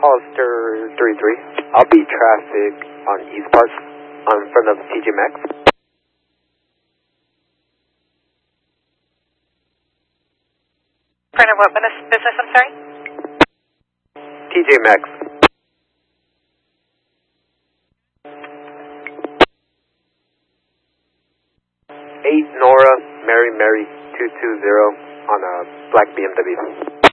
Hollister 33. I'll be traffic on East Park in front of TJ Maxx. In front of what business, I'm sorry? TJ Maxx. 8 Nora Mary 220 on a black BMW.